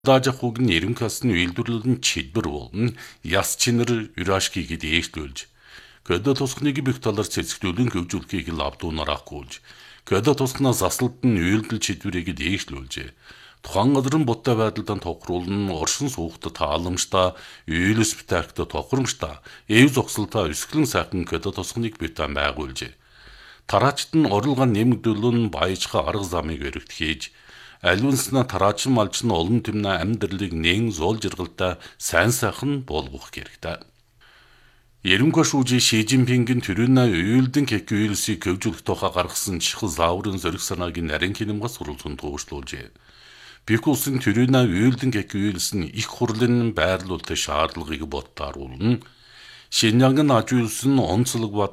Даажах уг нь эремкасны үйлдвэрлэлэн чидбэр болон яс чинэр юрашкиги дээшлүүлж, көдө тусхныг бих талар цэцгэлүүлэн хөгжүүлэхийг лавдуунараа гуйлж, көдө тусхнаас асалт нь үйлдэл чидбэрийг дээшлүүлжээ. Тухайн газрын буттай байдалдан тохируулн оршин суугтад тааламжтай, үйлс битаагтад тохиромжтой, эв зогсолтой өсгөлэн сайхан көдө тусхныг битэн байгуулжээ. Тараачд нь орлогын нэмэгдүүлэн баяжха арга замыг өргөтгийж, алвинсна тараачн малчны олон тэмнэ амьдралыг нэн зуул жиргалтай сайн сайхан болгох хэрэгтэй. Ерөнхий шүүжи Ши Жинпингийн төрөний үйлдэн кекүйлсийг хөгжүүлэх тухай гаргасан чихэл зааврын зориг санааг нарийн хинэмгас суралцсан туушлуулжээ. Бик улсын төрөний үйлдэн кекүйлс нь их хурлын байрлуулалтын шаардлагыг бодтааруулна. Шинжаангын аж үйлс нь онцлог